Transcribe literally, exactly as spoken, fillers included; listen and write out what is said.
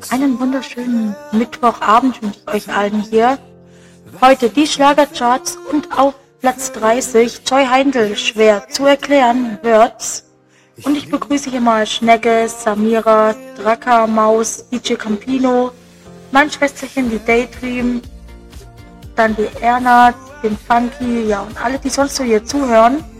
Einen wunderschönen Mittwochabend wünsche ich euch allen hier. Heute die Schlagercharts und auf Platz dreißig Joy Heindl, schwer zu erklären, Words. Und ich begrüße hier mal Schnecke, Samira, Draka, Maus, D J Campino, mein Schwesterchen, die Daydream, dann die Erna, den Funky, ja und alle, die sonst so hier zuhören.